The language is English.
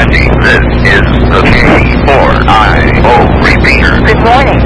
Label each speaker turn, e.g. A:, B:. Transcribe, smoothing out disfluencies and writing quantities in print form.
A: 20. This is the K4IO repeater.
B: Good morning.